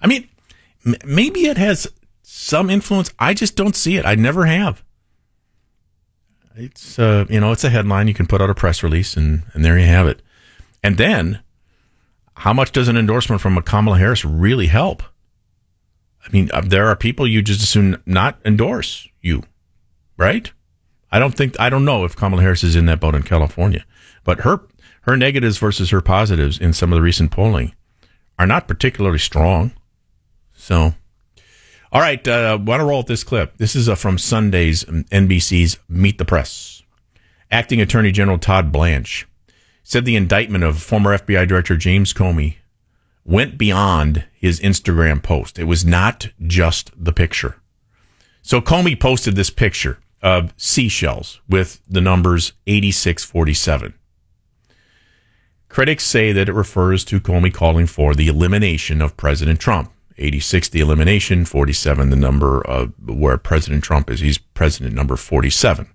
I mean, maybe it has some influence. I just don't see it. I never have. It's it's a headline. You can put out a press release, and there you have it. And then, how much does an endorsement from a Kamala Harris really help? I mean, there are people you just assume not endorse you, right? I don't know if Kamala Harris is in that boat in California, but her negatives versus her positives in some of the recent polling are not particularly strong. So, all right, want to roll with this clip. This is from Sunday's NBC's Meet the Press. Acting Attorney General Todd Blanche said the indictment of former FBI Director James Comey went beyond his Instagram post. It was not just the picture. So Comey posted this picture of seashells with the numbers 8647. Critics say that it refers to Comey calling for the elimination of President Trump. 86, the elimination, 47, the number of where President Trump is. He's president number 47.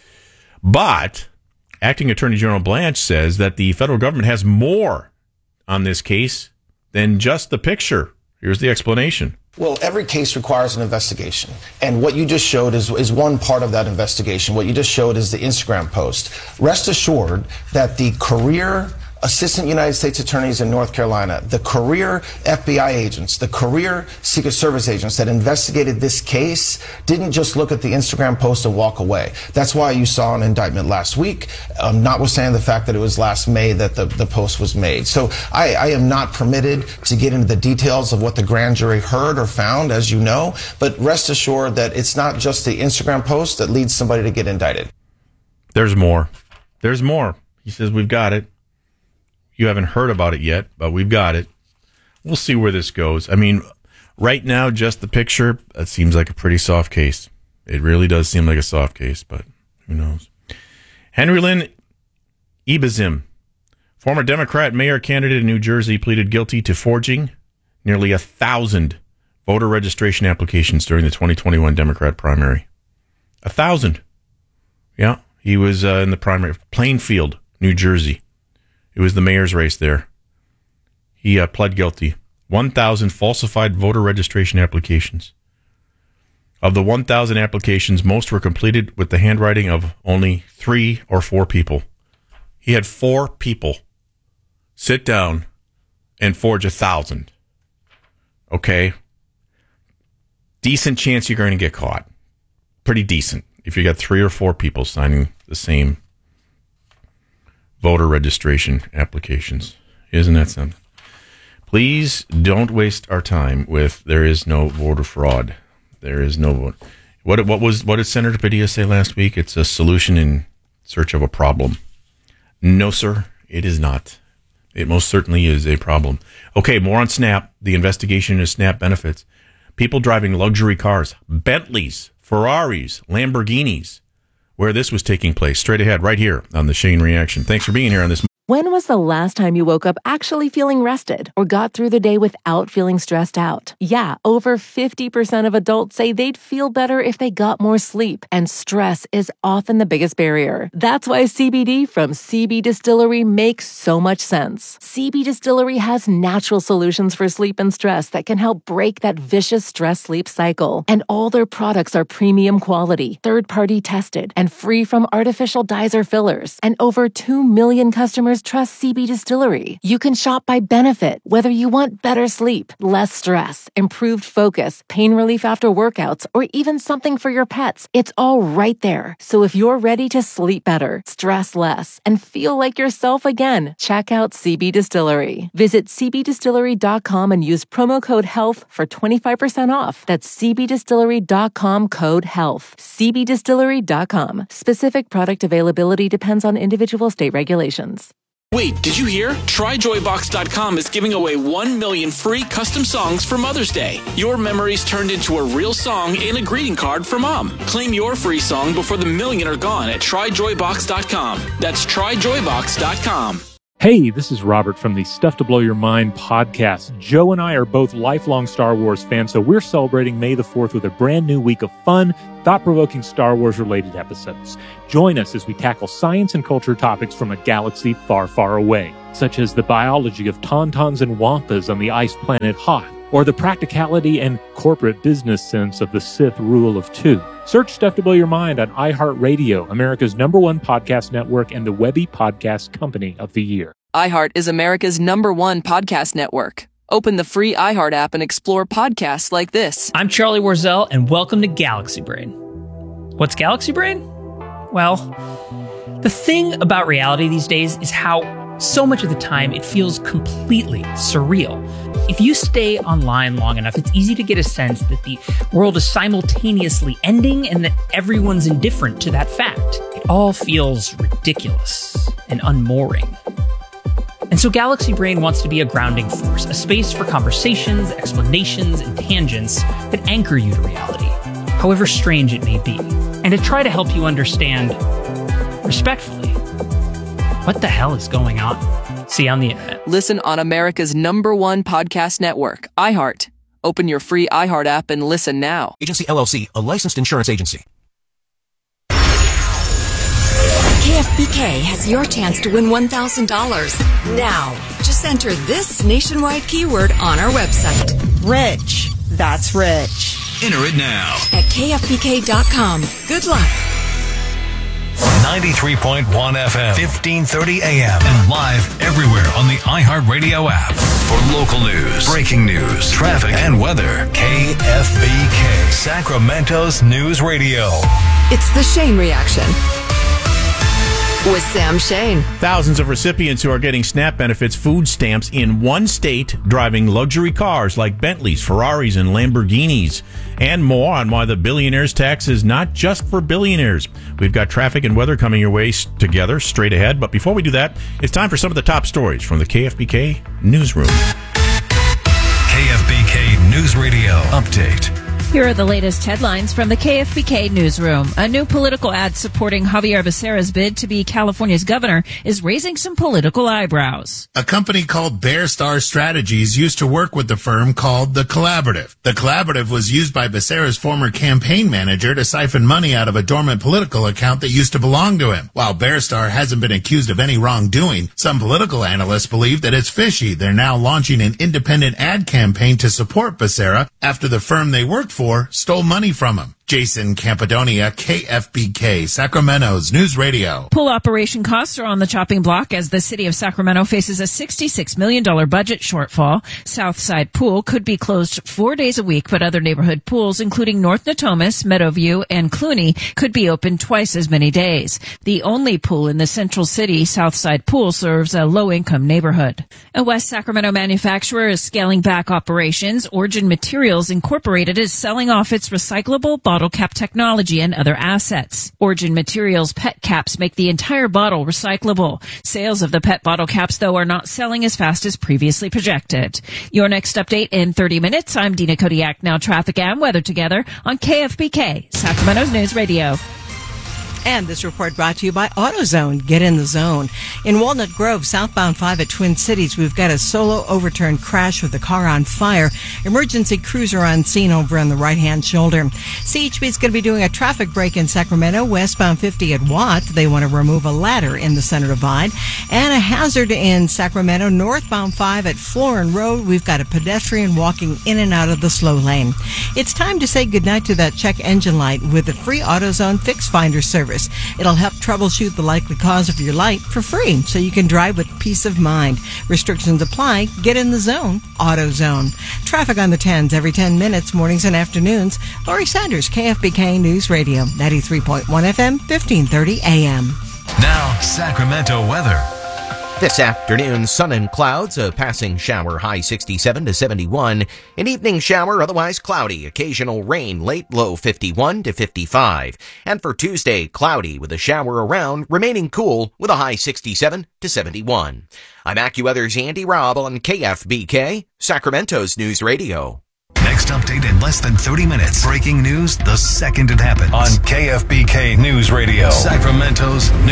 But Acting Attorney General Blanche says that the federal government has more on this case than just the picture. Here's the explanation. Well, every case requires an investigation. And what you just showed is one part of that investigation. What you just showed is the Instagram post. Rest assured that the career assistant United States attorneys in North Carolina, the career FBI agents, the career Secret Service agents that investigated this case didn't just look at the Instagram post and walk away. That's why you saw an indictment last week, notwithstanding the fact that it was last May that the post was made. So I am not permitted to get into the details of what the grand jury heard or found, as you know, but rest assured that it's not just the Instagram post that leads somebody to get indicted. There's more. There's more. He says, we've got it. You haven't heard about it yet, but we've got it. We'll see where this goes. I mean, right now, just the picture, that seems like a pretty soft case. It really does seem like a soft case, but who knows? Henry Lynn Ebezim, former Democrat mayor candidate in New Jersey, pleaded guilty to forging nearly 1,000 voter registration applications during the 2021 Democrat primary. 1,000. Yeah, he was in the primary. Plainfield, New Jersey. It was the mayor's race there. He pled guilty. 1,000 falsified voter registration applications. Of the 1,000 applications, most were completed with the handwriting of only 3 or 4 people. He had 4 people sit down and forge 1,000. Okay? Decent chance you're going to get caught. Pretty decent. If you got 3 or 4 people signing the same voter registration applications. Isn't that something? Please don't waste our time with there is no voter fraud. There is no vote. What did Senator Padilla say last week? It's a solution in search of a problem. No, sir, it is not. It most certainly is a problem. Okay, more on SNAP, the investigation into SNAP benefits. People driving luxury cars, Bentleys, Ferraris, Lamborghinis, where this was taking place. Straight ahead, right here on the Shane Reaction. Thanks for being here on this. When was the last time you woke up actually feeling rested or got through the day without feeling stressed out? Yeah, over 50% of adults say they'd feel better if they got more sleep, and stress is often the biggest barrier. That's why CBD from CB Distillery makes so much sense. CB Distillery has natural solutions for sleep and stress that can help break that vicious stress-sleep cycle. And all their products are premium quality, third-party tested, and free from artificial dyes or fillers. And over 2 million customers trust CB Distillery. You can shop by benefit, whether you want better sleep, less stress, improved focus, pain relief after workouts, or even something for your pets. It's all right there. So if you're ready to sleep better, stress less, and feel like yourself again, check out CB Distillery. Visit cbdistillery.com and use promo code HEALTH for 25% off. That's cbdistillery.com code HEALTH. cbdistillery.com. Specific product availability depends on individual state regulations. Wait, did you hear? TryJoyBox.com is giving away 1 million free custom songs for Mother's Day. Your memories turned into a real song and a greeting card for Mom. Claim your free song before the million are gone at TryJoyBox.com. That's TryJoyBox.com. Hey, this is Robert from the Stuff to Blow Your Mind podcast. Joe and I are both lifelong Star Wars fans, so we're celebrating May the 4th with a brand new week of fun, thought-provoking Star Wars-related episodes. Join us as we tackle science and culture topics from a galaxy far, far away, such as the biology of tauntauns and wampas on the ice planet Hoth, or the practicality and corporate business sense of the Sith rule of two. Search Stuff to Blow Your Mind on iHeartRadio, America's #1 podcast network and the Webby Podcast Company of the Year. iHeart is America's #1 podcast network. Open the free iHeart app and explore podcasts like this. I'm Charlie Warzel, and welcome to Galaxy Brain. What's Galaxy Brain? Well, the thing about reality these days is how so much of the time it feels completely surreal. If you stay online long enough, it's easy to get a sense that the world is simultaneously ending and that everyone's indifferent to that fact. It all feels ridiculous and unmooring. And so Galaxy Brain wants to be a grounding force, a space for conversations, explanations, and tangents that anchor you to reality, however strange it may be, and to try to help you understand, respectfully, what the hell is going on? See you on the internet. Listen on America's #1 podcast network, iHeart. Open your free iHeart app and listen now. Agency LLC, a licensed insurance agency. KFBK has your chance to win $1,000. Now, just enter this nationwide keyword on our website. Rich. That's rich. Enter it now at KFBK.com. Good luck. 93.1 FM, 1530 AM, and live everywhere on the iHeartRadio app. For local news, breaking news, traffic, and weather, KFBK, Sacramento's News Radio. It's the Shane Reaction with Sam Shane. Thousands of recipients who are getting SNAP benefits, food stamps in one state, driving luxury cars like Bentleys, Ferraris, and Lamborghinis, and more on why the billionaire's tax is not just for billionaires. We've got traffic and weather coming your way together straight ahead. But before we do that, it's time for some of the top stories from the KFBK Newsroom. KFBK News Radio Update. Here are the latest headlines from the KFBK Newsroom. A new political ad supporting Javier Becerra's bid to be California's governor is raising some political eyebrows. A company called Bear Star Strategies used to work with the firm called The Collaborative. The Collaborative was used by Becerra's former campaign manager to siphon money out of a dormant political account that used to belong to him. While Bear Star hasn't been accused of any wrongdoing, some political analysts believe that it's fishy. They're now launching an independent ad campaign to support Becerra after the firm they worked for stole money from him. Jason Campadonia, KFBK, Sacramento's News Radio. Pool operation costs are on the chopping block as the city of Sacramento faces a $66 million budget shortfall. Southside Pool could be closed 4 days a week, but other neighborhood pools, including North Natomas, Meadowview, and Clooney, could be open twice as many days. The only pool in the central city, Southside Pool, serves a low-income neighborhood. A West Sacramento manufacturer is scaling back operations. Origin Materials Incorporated is selling off its recyclable bottle cap technology and other assets. Origin Materials PET caps make the entire bottle recyclable. Sales of the PET bottle caps, though, are not selling as fast as previously projected. Your next update in 30 minutes. I'm Dina Kodiak. Now traffic and weather together on KFBK, Sacramento's News Radio. And this report brought to you by AutoZone. Get in the zone. In Walnut Grove, southbound 5 at Twin Cities, we've got a solo overturned crash with the car on fire. Emergency crews are on scene over on the right-hand shoulder. CHP is going to be doing a traffic break in Sacramento, westbound 50 at Watt. They want to remove a ladder in the center divide. And a hazard in Sacramento, northbound 5 at Florin Road. We've got a pedestrian walking in and out of the slow lane. It's time to say goodnight to that check engine light with the free AutoZone Fix Finder service. It'll help troubleshoot the likely cause of your light for free, so you can drive with peace of mind. Restrictions apply. Get in the zone. AutoZone. Traffic on the 10s every 10 minutes, mornings and afternoons. Laurie Sanders, KFBK News Radio, 93.1 FM, 1530 AM. Now, Sacramento weather. This afternoon, sun and clouds, a passing shower, high 67 to 71. An evening shower, otherwise cloudy. Occasional rain, late, low 51 to 55. And for Tuesday, cloudy with a shower around, remaining cool with a high 67 to 71. I'm AccuWeather's Andy Robb on KFBK, Sacramento's News Radio. Next update in less than 30 minutes. Breaking news the second it happens on KFBK News Radio, Sacramento's News.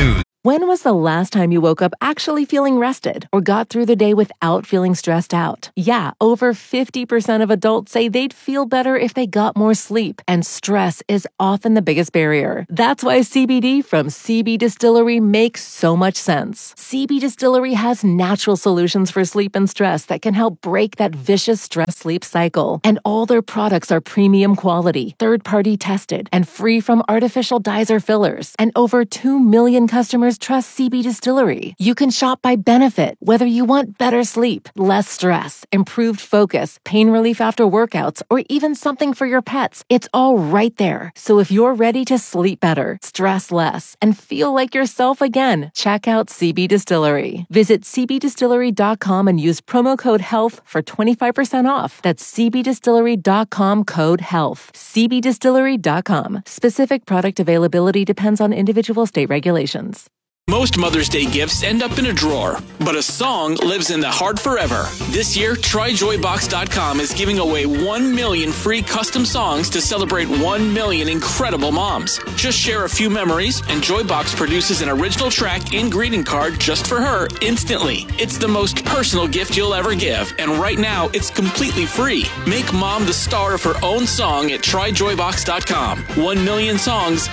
When was the last time you woke up actually feeling rested or got through the day without feeling stressed out? Yeah, over 50% of adults say they'd feel better if they got more sleep, and stress is often the biggest barrier. That's why CBD from CB Distillery makes so much sense. CB Distillery has natural solutions for sleep and stress that can help break that vicious stress-sleep cycle. And all their products are premium quality, third-party tested, and free from artificial dyes or fillers. And over 2 million customers trust CB Distillery. You can shop by benefit, whether you want better sleep, less stress, improved focus, pain relief after workouts, or even something for your pets. It's all right there. So if you're ready to sleep better, stress less, and feel like yourself again, check out CB Distillery. Visit cbdistillery.com and use promo code HEALTH for 25% off. That's cbdistillery.com, code HEALTH. cbdistillery.com. Specific product availability depends on individual state regulations. Most Mother's Day gifts end up in a drawer, but a song lives in the heart forever. This year, TryJoyBox.com is giving away 1 million free custom songs to celebrate 1 million incredible moms. Just share a few memories, and Joybox produces an original track and greeting card just for her instantly. It's the most personal gift you'll ever give, and right now, it's completely free. Make mom the star of her own song at TryJoyBox.com. 1 million songs,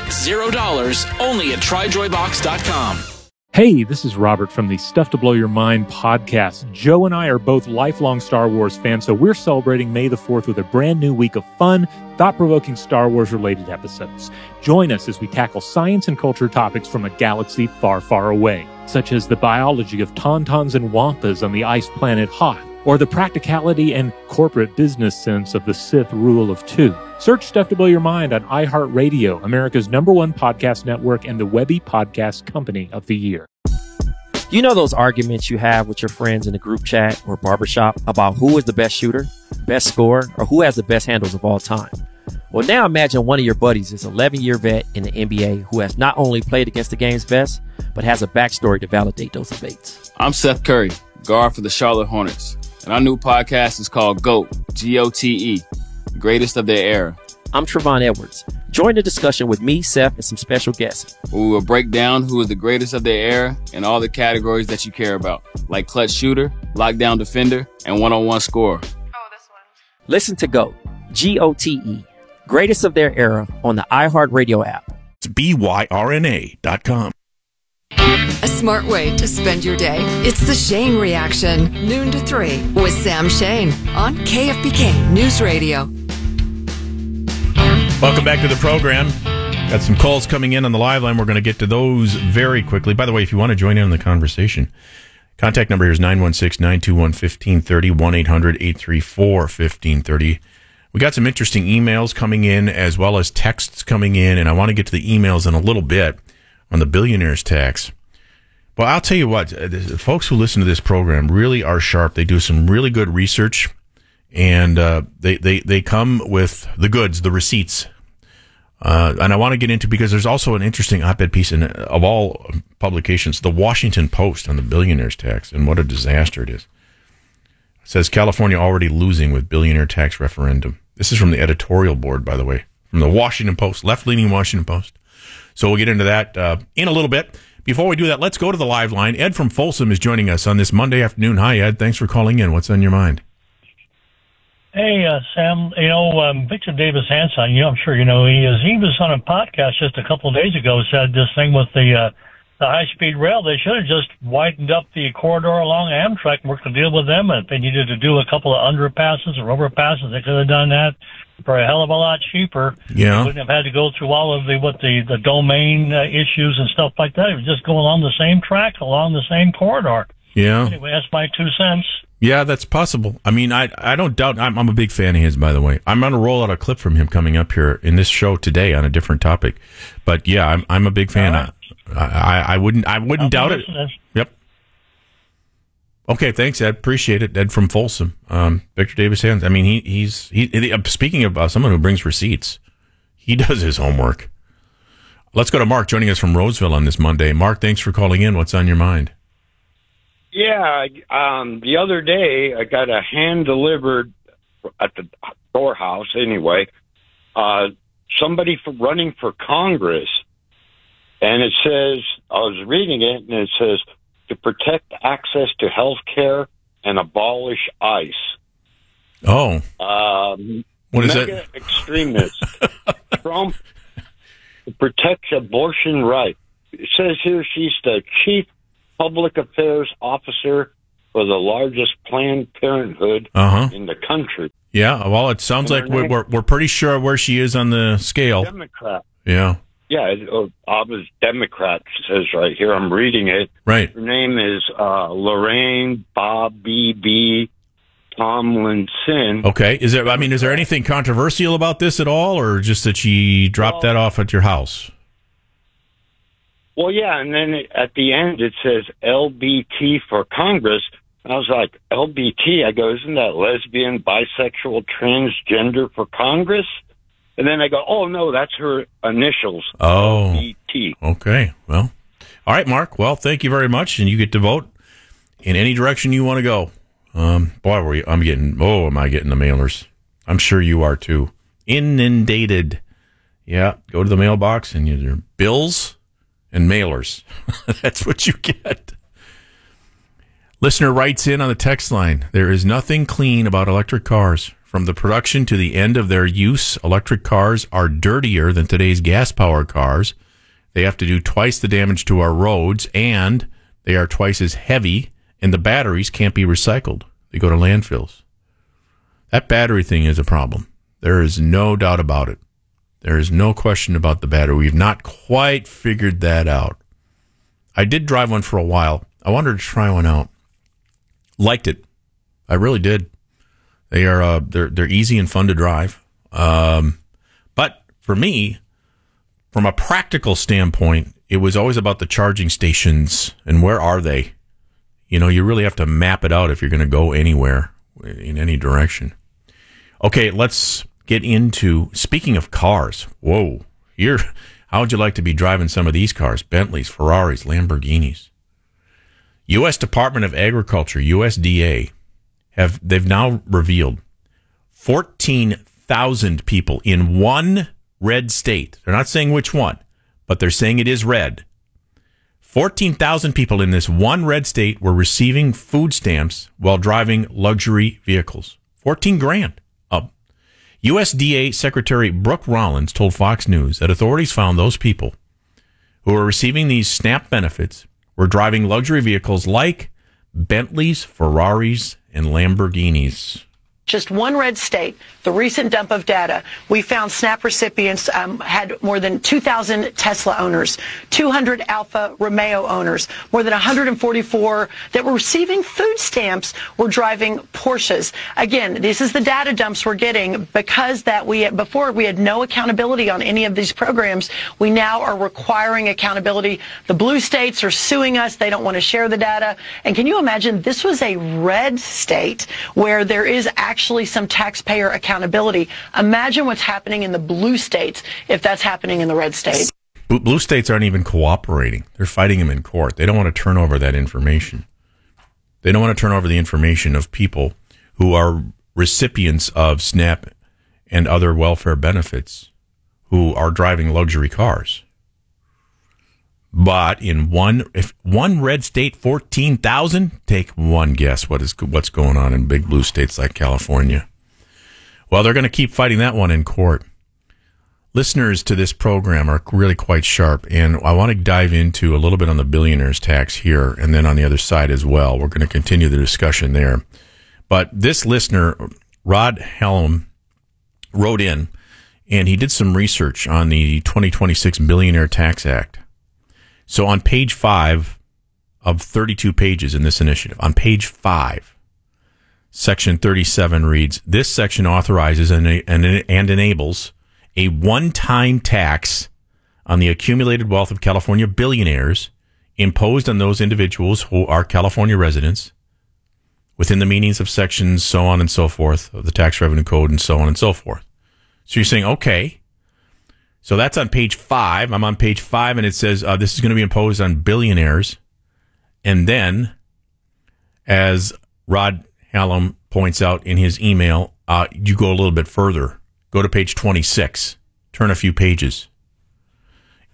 $0, only at TryJoyBox.com. Hey, this is Robert from the Stuff to Blow Your Mind podcast. Joe and I are both lifelong Star Wars fans, so we're celebrating May the 4th with a brand new week of fun, thought-provoking Star Wars-related episodes. Join us as we tackle science and culture topics from a galaxy far, far away, such as the biology of tauntauns and wampas on the ice planet Hoth, or the practicality and corporate business sense of the Sith rule of two. Search Stuff to Blow Your Mind on iHeartRadio, America's #1 podcast network and the Webby Podcast Company of the Year. You know those arguments you have with your friends in a group chat or barbershop about who is the best shooter, best scorer, or who has the best handles of all time? Well, now imagine one of your buddies is an 11-year vet in the NBA who has not only played against the game's best, but has a backstory to validate those debates. I'm Seth Curry, guard for the Charlotte Hornets, and our new podcast is called GOAT, G-O-T-E, Greatest of Their Era. I'm Trevon Edwards. Join the discussion with me, Seth, and some special guests. We will break down who is the greatest of their era in all the categories that you care about, like clutch shooter, lockdown defender, and one-on-one scorer. Listen to GOAT, G-O-T-E, Greatest of Their Era on the iHeartRadio app. It's BYRNA.com. A smart way to spend your day. It's the Shane Reaction, noon to 3 with Sam Shane on KFBK News Radio. Welcome back to the program. Got some calls coming in on the live line. We're going to get to those very quickly. By the way, if you want to join in on the conversation, contact number here is 916-921-1530, 1-800-834-1530. We got some interesting emails coming in as well as texts coming in, and I want to get to the emails in a little bit on the billionaire's tax. Well, I'll tell you what, the folks who listen to this program really are sharp. They do some really good research, and they come with the goods, the receipts. And I want to get into, because there's also an interesting op-ed piece of all publications, the Washington Post on the billionaire's tax, and what a disaster it is. It says California already losing with billionaire tax referendum. This is from the editorial board, by the way, from the Washington Post, left-leaning Washington Post. So we'll get into that in a little bit. Before we do that, let's go to the live line. Ed from Folsom is joining us on this Monday afternoon. Hi, Ed. Thanks for calling in. What's on your mind? Hey, Sam, Victor Davis Hanson, I'm sure you know he is. He was on a podcast just a couple of days ago, said this thing with the high-speed rail, they should have just widened up the corridor along Amtrak and worked to deal with them. If they needed to do a couple of underpasses or overpasses, they could have done that for a hell of a lot cheaper. Yeah. They wouldn't have had to go through all of the domain issues and stuff like that. It would just go along the same track, along the same corridor. Yeah. Anyway, that's my 2 cents. Yeah, that's possible. I mean, I don't doubt. I'm a big fan of his, by the way. I'm going to roll out a clip from him coming up here in this show today on a different topic. But yeah, I'm a big fan. Right. I wouldn't doubt it. Yep. Okay, thanks, Ed. Appreciate it. Ed from Folsom. Victor Davis Hands. I mean, he's speaking of someone who brings receipts. He does his homework. Let's go to Mark joining us from Roseville on this Monday. Mark, thanks for calling in. What's on your mind? Yeah, the other day I got a hand-delivered at the storehouse, anyway, somebody running for Congress, And it says, I was reading it, and it says, to protect access to health care and abolish ICE. Oh. What is mega that? Extremist. Trump protects abortion rights. It says here she's the chief public affairs officer for the largest Planned Parenthood in the country. Yeah, well, it sounds like we're pretty sure where she is on the scale. Democrat. Yeah. Yeah, I was Democrat, it says right here. I'm reading it. Right. Her name is Lorraine Bobby B. Tomlinson. Okay. Is there anything controversial about this at all, or just that she dropped that off at your house? Well, yeah, and then at the end it says LBT for Congress. And I was like, LBT? I go, isn't that lesbian, bisexual, transgender for Congress? And then I go, oh, no, that's her initials. Oh. LBT. Okay. Well, all right, Mark. Well, thank you very much, and you get to vote in any direction you want to go. Am I getting the mailers? I'm sure you are too. Inundated. Yeah, go to the mailbox and your bills and mailers. That's what you get. Listener writes in on the text line, there is nothing clean about electric cars. From the production to the end of their use, electric cars are dirtier than today's gas-powered cars. They have to do twice the damage to our roads, and they are twice as heavy, and the batteries can't be recycled. They go to landfills. That battery thing is a problem. There is no doubt about it. There is no question about the battery. We've not quite figured that out. I did drive one for a while. I wanted to try one out. Liked it. I really did. They are they're easy and fun to drive. But for me, from a practical standpoint, it was always about the charging stations and where are they? You know, you really have to map it out if you're going to go anywhere in any direction. Okay, let's get into, speaking of cars. Whoa. How would you like to be driving some of these cars? Bentleys, Ferraris, Lamborghinis. U.S. Department of Agriculture, USDA, they've now revealed 14,000 people in one red state. They're not saying which one, but they're saying it is red. 14,000 people in this one red state were receiving food stamps while driving luxury vehicles. 14 grand. USDA Secretary Brooke Rollins told Fox News that authorities found those people who were receiving these SNAP benefits were driving luxury vehicles like Bentleys, Ferraris, and Lamborghinis. Just one red state, the recent dump of data, we found SNAP recipients had more than 2,000 Tesla owners, 200 Alfa Romeo owners, more than 144 that were receiving food stamps were driving Porsches. Again, this is the data dumps we're getting because before we had no accountability on any of these programs. We now are requiring accountability. The blue states are suing us. They don't want to share the data. And can you imagine, this was a red state where there is actually some taxpayer accountability. Imagine what's happening in the blue states if that's happening in the red states. Blue states aren't even cooperating. They're fighting them in court. They don't want to turn over that information. They don't want to turn over the information of people who are recipients of SNAP and other welfare benefits who are driving luxury cars. But if one red state, 14,000, take one guess what's going on in big blue states like California. Well, they're going to keep fighting that one in court. Listeners to this program are really quite sharp, and I want to dive into a little bit on the billionaires tax here, and then on the other side as well. We're going to continue the discussion there. But this listener, Rod Hallam, wrote in, and he did some research on the 2026 Billionaire Tax Act. So on page 5 of 32 pages in this initiative, on page 5, section 37 reads, this section authorizes and enables a one-time tax on the accumulated wealth of California billionaires imposed on those individuals who are California residents within the meanings of sections so on and so forth of the Tax Revenue Code and so on and so forth. So you're saying, okay, so that's on page 5. I'm on page 5, and it says this is going to be imposed on billionaires. And then, as Rod Hallam points out in his email, you go a little bit further. Go to page 26. Turn a few pages.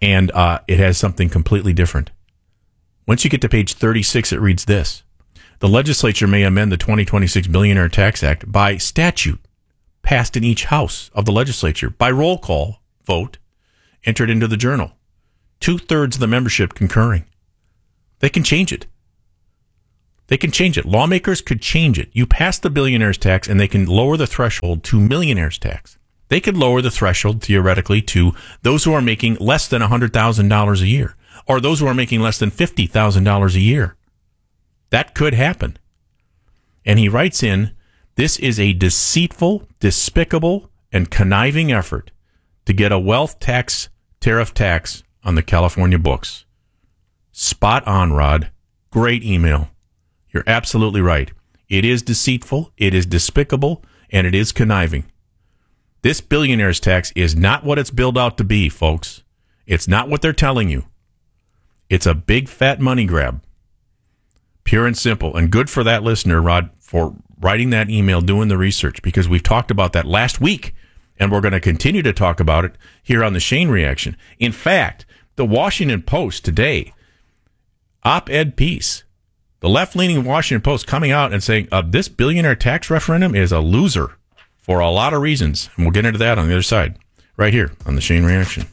And it has something completely different. Once you get to page 36, it reads this. The legislature may amend the 2026 Billionaire Tax Act by statute passed in each house of the legislature by roll call vote entered into the journal. 2/3 of the membership concurring. They can change it. They can change it. Lawmakers could change it. You pass the billionaire's tax and they can lower the threshold to millionaire's tax. They could lower the threshold theoretically to those who are making less than $100,000 a year or those who are making less than $50,000 a year. That could happen. And he writes in, this is a deceitful, despicable, and conniving effort to get a wealth tax, tariff tax on the California books. Spot on, Rod. Great email. You're absolutely right. It is deceitful, it is despicable, and it is conniving. This billionaire's tax is not what it's billed out to be, folks. It's not what they're telling you. It's a big fat money grab. Pure and simple. And good for that listener, Rod, for writing that email, doing the research, because we've talked about that last week, and we're going to continue to talk about it here on the Shane Reaction. In fact, the Washington Post today, op-ed piece, the left-leaning Washington Post coming out and saying this billionaire tax referendum is a loser for a lot of reasons. And we'll get into that on the other side, right here on the Shane Reaction.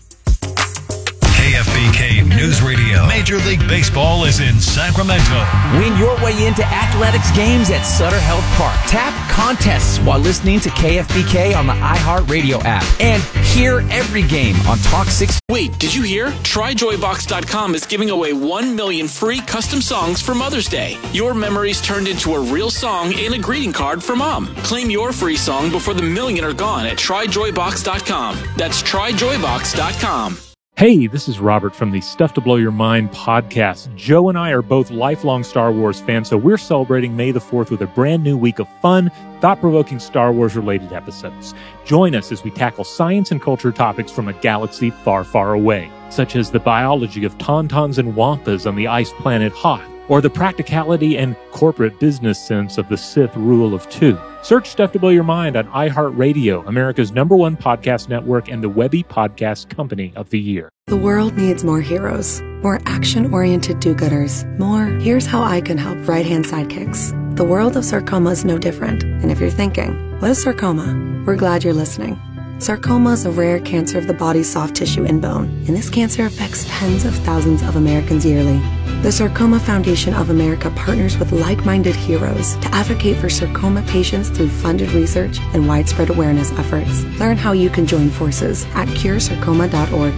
KFBK News Radio. Major League Baseball is in Sacramento. Win your way into athletics games at Sutter Health Park. Tap contests while listening to KFBK on the iHeartRadio app. And hear every game on Talk 6. Wait, did you hear? TryJoyBox.com is giving away 1 million free custom songs for Mother's Day. Your memories turned into a real song and a greeting card for Mom. Claim your free song before the million are gone at TryJoyBox.com. That's TryJoyBox.com. Hey, this is Robert from the Stuff to Blow Your Mind podcast. Joe and I are both lifelong Star Wars fans, so we're celebrating May the 4th with a brand new week of fun, thought-provoking Star Wars-related episodes. Join us as we tackle science and culture topics from a galaxy far, far away, such as the biology of tauntauns and wampas on the ice planet Hoth, or the practicality and corporate business sense of the Sith Rule of Two. Search Stuff to Blow Your Mind on iHeartRadio, America's #1 podcast network and the Webby Podcast Company of the Year. The world needs more heroes, more action-oriented do-gooders, more here's how I can help right-hand sidekicks. The world of sarcoma is no different. And if you're thinking, what is sarcoma? We're glad you're listening. Sarcoma is a rare cancer of the body's soft tissue and bone, and this cancer affects tens of thousands of Americans yearly. The Sarcoma Foundation of America partners with like-minded heroes to advocate for sarcoma patients through funded research and widespread awareness efforts. Learn how you can join forces at curesarcoma.org.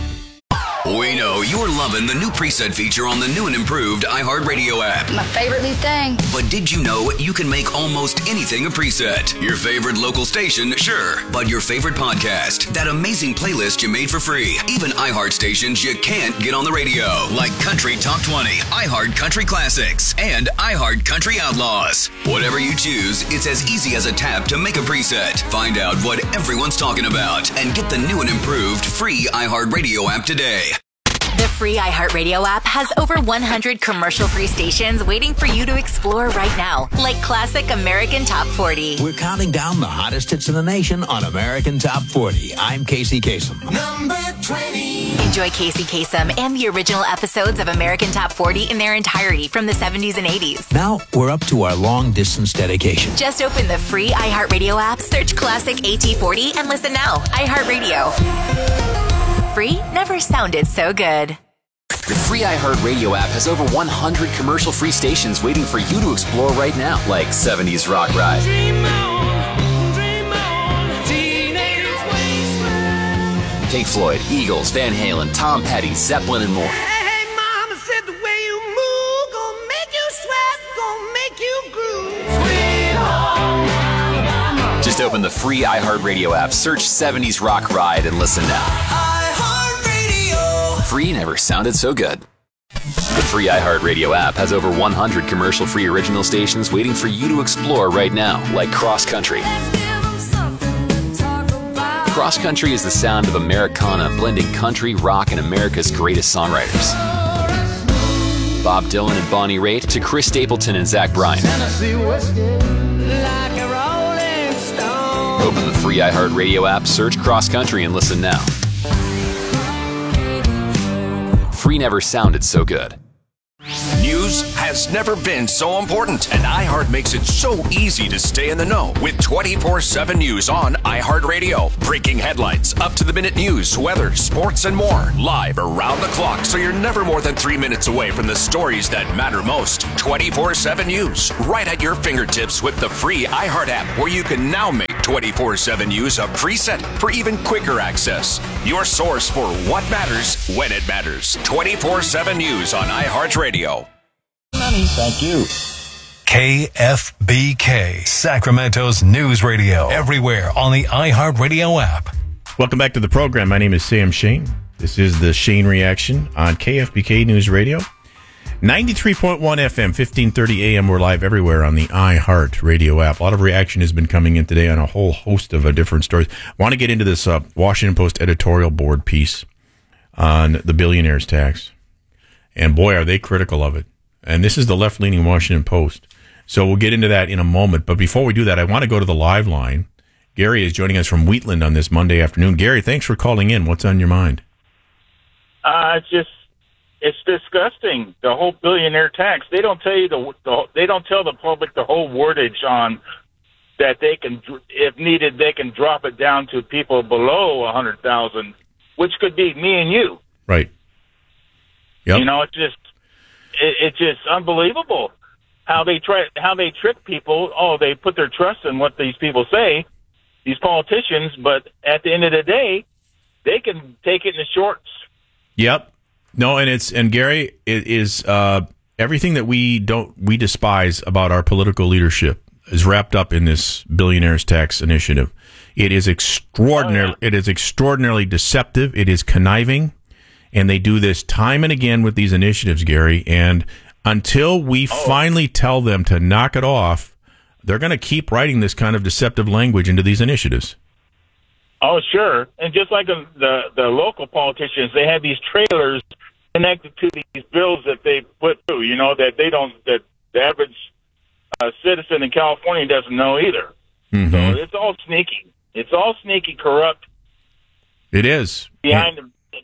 We know you're loving the new preset feature on the new and improved iHeartRadio app. My favorite new thing. But did you know you can make almost anything a preset? Your favorite local station, sure. But your favorite podcast, that amazing playlist you made for free. Even iHeart stations you can't get on the radio. Like Country Top 20, iHeart Country Classics, and iHeart Country Outlaws. Whatever you choose, it's as easy as a tap to make a preset. Find out what everyone's talking about and get the new and improved free iHeartRadio app today. The free iHeartRadio app has over 100 commercial-free stations waiting for you to explore right now, like classic American Top 40. We're counting down the hottest hits in the nation on American Top 40. I'm Casey Kasem. Number 20. Enjoy Casey Kasem and the original episodes of American Top 40 in their entirety from the 70s and 80s. Now we're up to our long-distance dedication. Just open the free iHeartRadio app, search classic AT40, and listen now. iHeartRadio. Free never sounded so good. The free iHeartRadio app has over 100 commercial-free stations waiting for you to explore right now, like 70s Rock Ride, Pink Floyd, Eagles, Van Halen, Tom Petty, Zeppelin, and more. Hey, mama said the way you move gonna make you sweat, gonna make you groove. Sweet home Alabama. Just open the free iHeartRadio app, search 70s Rock Ride, and listen now. Free never sounded so good. The free iHeartRadio app has over 100 commercial-free original stations waiting for you to explore right now, like Cross Country. Cross Country is the sound of Americana blending country, rock, and America's greatest songwriters. Bob Dylan and Bonnie Raitt to Chris Stapleton and Zach Bryan. Open the free iHeartRadio app, search Cross Country, and listen now. Free never sounded so good. News has never been so important, and iHeart makes it so easy to stay in the know with 24/7 news on iHeartRadio. Breaking headlines, up-to-the-minute news, weather, sports, and more. Live around the clock, so you're never more than 3 minutes away from the stories that matter most. 24/7 news, right at your fingertips with the free iHeart app, where you can now make 24/7 news a preset for even quicker access. Your source for what matters when it matters. 24/7 news on iHeartRadio. Thank you. KFBK, Sacramento's news radio. Everywhere on the iHeartRadio app. Welcome back to the program. My name is Sam Shane. This is the Shane Reaction on KFBK News Radio. 93.1 FM, 1530 AM. We're live everywhere on the iHeartRadio app. A lot of reaction has been coming in today on a whole host of different stories. I want to get into this Washington Post editorial board piece on the billionaires tax. And boy, are they critical of it. And this is the left-leaning Washington Post. So we'll get into that in a moment. But before we do that, I want to go to the live line. Gary is joining us from Wheatland on this Monday afternoon. Gary, thanks for calling in. What's on your mind? It's disgusting. The whole billionaire tax. They don't tell you they don't tell the public the whole wordage on that they can, if needed, they can drop it down to people below 100,000, which could be me and you. Right. Yep. You know, it's just unbelievable how they trick people. Oh, they put their trust in what these people say, these politicians, but at the end of the day, they can take it in the shorts. Yep. No, and Gary, it is everything that we despise about our political leadership is wrapped up in this billionaires tax initiative. It is extraordinary. It is extraordinarily deceptive. It is conniving. And they do this time and again with these initiatives, Gary. And until we finally tell them to knock it off, they're going to keep writing this kind of deceptive language into these initiatives. Oh, sure. And just like the local politicians, they have these trailers connected to these bills that they put through, you know, that the average citizen in California doesn't know either. Mm-hmm. So it's all sneaky. It's all sneaky, corrupt. It is. Behind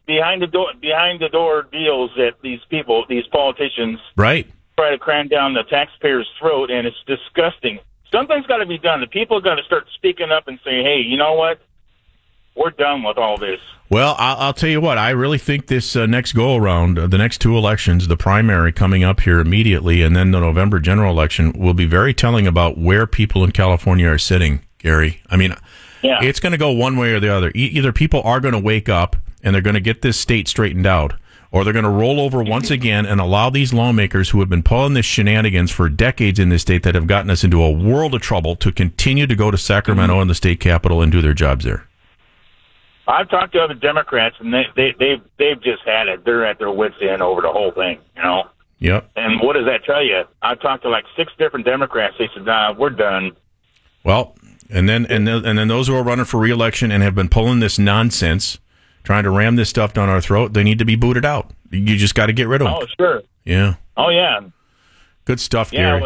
the door deals that these politicians right try to cram down the taxpayer's throat, and it's disgusting. Something's got to be done. The people got to start speaking up and saying, hey, you know what? We're done with all this. Well, I'll tell you what. I really think this next go-around, the next two elections, the primary coming up here immediately, and then the November general election, will be very telling about where people in California are sitting, Gary. I mean, It's going to go one way or the other. Either people are going to wake up and they're going to get this state straightened out, or they're going to roll over once again and allow these lawmakers who have been pulling this shenanigans for decades in this state that have gotten us into a world of trouble to continue to go to Sacramento and the state capitol and do their jobs there. I've talked to other Democrats, and they've just had it. They're at their wits' end over the whole thing, you know. Yep. And what does that tell you? I've talked to like 6 different Democrats. They said, "Nah, we're done." Well, and then those who are running for re-election and have been pulling this nonsense, trying to ram this stuff down our throat, they need to be booted out. You just got to get rid of them. Oh, sure. Yeah. Oh, yeah. Good stuff, Gary.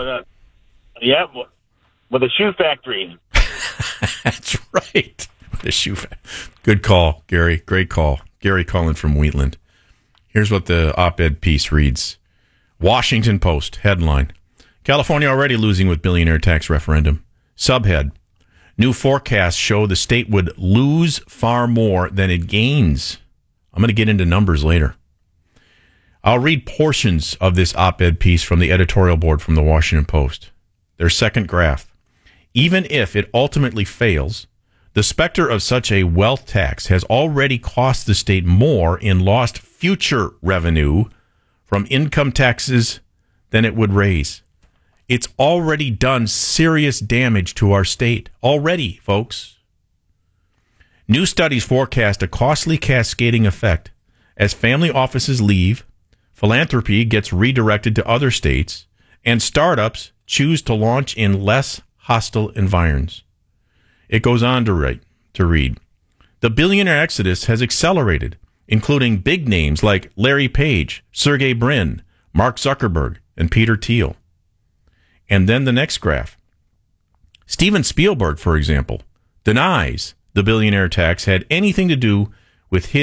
With a shoe factory. That's right. The shoe factory. Good call, Gary. Great call. Gary calling from Wheatland. Here's what the op-ed piece reads. Washington Post headline: California already losing with billionaire tax referendum. Subhead: New forecasts show the state would lose far more than it gains. I'm going to get into numbers later. I'll read portions of this op-ed piece from the editorial board from the Washington Post. Their second graph. Even if it ultimately fails, the specter of such a wealth tax has already cost the state more in lost future revenue from income taxes than it would raise. It's already done serious damage to our state. Already, folks. New studies forecast a costly cascading effect. As family offices leave, philanthropy gets redirected to other states, and startups choose to launch in less hostile environs. It goes on to read. The billionaire exodus has accelerated, including big names like Larry Page, Sergey Brin, Mark Zuckerberg, and Peter Thiel. And then the next graph. Steven Spielberg, for example, denies the billionaire tax had anything to do with his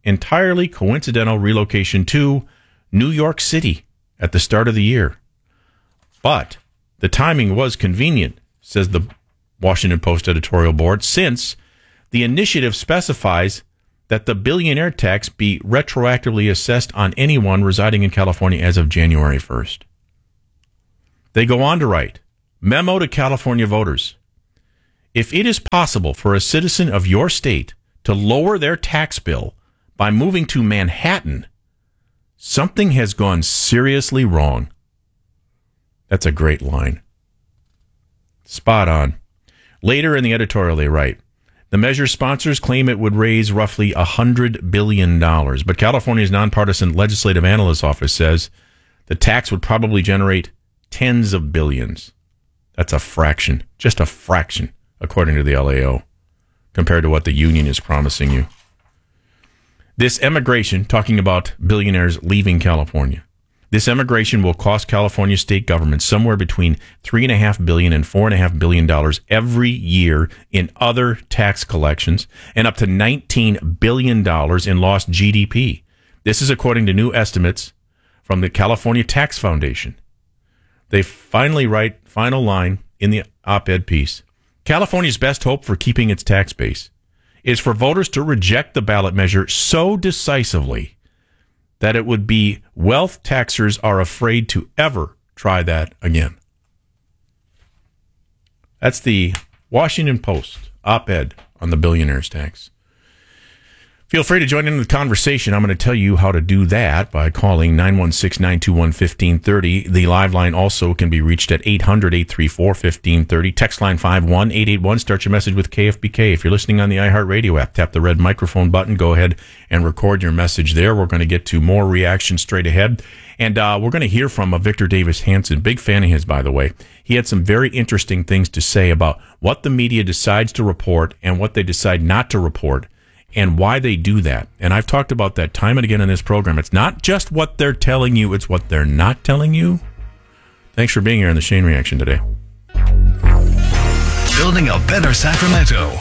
entirely coincidental relocation to New York City at the start of the year. But the timing was convenient, says the Washington Post editorial board, since the initiative specifies that the billionaire tax be retroactively assessed on anyone residing in California as of January 1st. They go on to write, memo to California voters. If it is possible for a citizen of your state to lower their tax bill by moving to Manhattan, something has gone seriously wrong. That's a great line. Spot on. Later in the editorial, they write, the measure's sponsors claim it would raise roughly $100 billion, but California's nonpartisan legislative analyst office says the tax would probably generate tens of billions. That's a fraction, just a fraction, according to the LAO, compared to what the union is promising you. This emigration, talking about billionaires leaving California, this emigration will cost California state government somewhere between $3.5 billion and $4.5 billion every year in other tax collections and up to $19 billion in lost GDP. This is according to new estimates from the California Tax Foundation. They finally write, final line in the op-ed piece, California's best hope for keeping its tax base is for voters to reject the ballot measure so decisively that it would be wealth taxers are afraid to ever try that again. That's the Washington Post op-ed on the billionaire's tax. Feel free to join in the conversation. I'm going to tell you how to do that by calling 916-921-1530. The live line also can be reached at 800-834-1530. Text line 51881. Start your message with KFBK. If you're listening on the iHeartRadio app, tap the red microphone button. Go ahead and record your message there. We're going to get to more reactions straight ahead. And we're going to hear from Victor Davis Hanson. Big fan of his, by the way. He had some very interesting things to say about what the media decides to report and what they decide not to report, and why they do that. And I've talked about that time and again in this program. It's not just what they're telling you, it's what they're not telling you. Thanks for being here in the Shane Reaction today. Building a better Sacramento.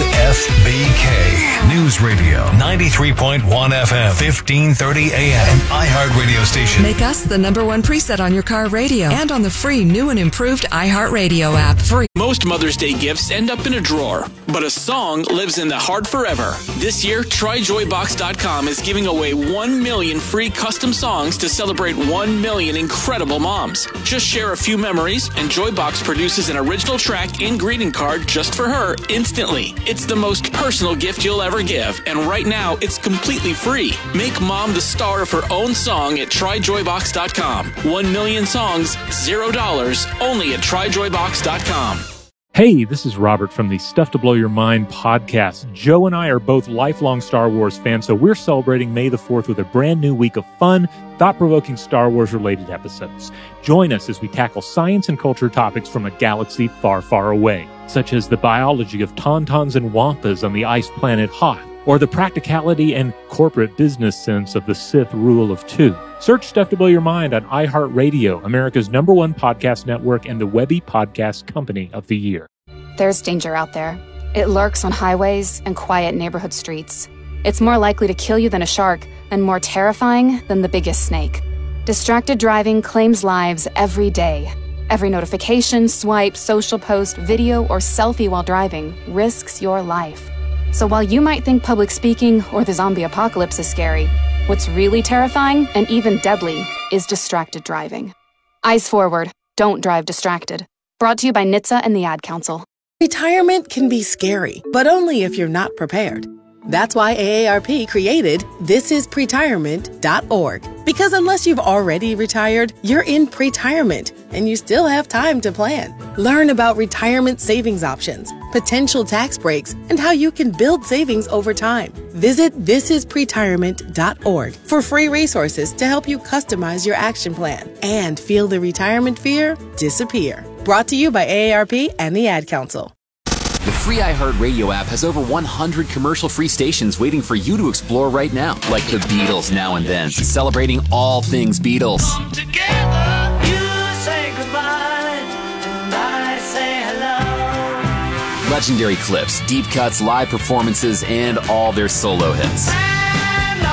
KFBK News Radio 93.1 FM 1530 AM and iHeartRadio station. Make us the #1 preset on your car radio and on the free new and improved iHeartRadio app. Free. Most Mother's Day gifts end up in a drawer, but a song lives in the heart forever. This year, TryJoyBox.com is giving away 1 million free custom songs to celebrate 1 million incredible moms. Just share a few memories, and Joybox produces an original track and greeting card just for her instantly. It's the most personal gift you'll ever give, and right now it's completely free. Make mom the star of her own song at TryJoyBox.com. 1 million songs, $0, only at TryJoyBox.com. Hey, this is Robert from the Stuff to Blow Your Mind podcast. Joe and I are both lifelong Star Wars fans, so we're celebrating May the 4th with a brand new week of fun, thought-provoking Star Wars-related episodes. Join us as we tackle science and culture topics from a galaxy far, far away, such as the biology of tauntauns and wampas on the ice planet Hoth, or the practicality and corporate business sense of the Sith Rule of Two. Search Stuff to Blow Your Mind on iHeartRadio, America's #1 podcast network and the Webby Podcast Company of the Year. There's danger out there. It lurks on highways and quiet neighborhood streets. It's more likely to kill you than a shark, and more terrifying than the biggest snake. Distracted driving claims lives every day. Every notification, swipe, social post, video, or selfie while driving risks your life. So while you might think public speaking or the zombie apocalypse is scary, what's really terrifying and even deadly is distracted driving. Eyes forward. Don't drive distracted. Brought to you by NHTSA and the Ad Council. Retirement can be scary, but only if you're not prepared. That's why AARP created thisispretirement.org. Because unless you've already retired, you're in pretirement, and you still have time to plan. Learn about retirement savings options, potential tax breaks, and how you can build savings over time. Visit thisispretirement.org for free resources to help you customize your action plan and feel the retirement fear disappear. Brought to you by AARP and the Ad Council. The free iHeartRadio app has over 100 commercial-free stations waiting for you to explore right now. Like the Beatles Now and Then, celebrating all things Beatles. Come together, you say goodbye, and I say hello. Legendary clips, deep cuts, live performances, and all their solo hits. And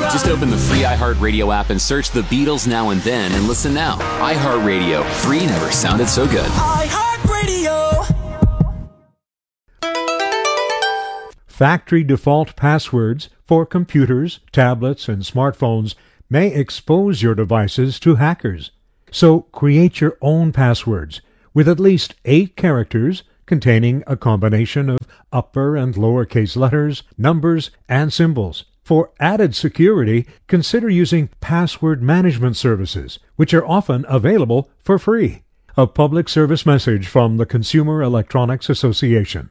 Just open the free iHeartRadio app and search The Beatles Now and Then and listen now. iHeartRadio. Free never sounded so good. iHeartRadio. Factory default passwords for computers, tablets, and smartphones may expose your devices to hackers. So create your own passwords with at least 8 characters containing a combination of upper and lowercase letters, numbers, and symbols. For added security, consider using password management services, which are often available for free. A public service message from the Consumer Electronics Association.